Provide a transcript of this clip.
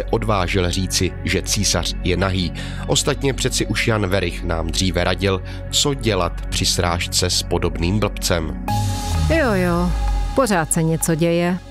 odvážil říci, že císař je nahý. Ostatně přeci už Jan Werich nám dříve radil, co dělat při srážce s podobným blbcem. Jo, pořád se něco děje.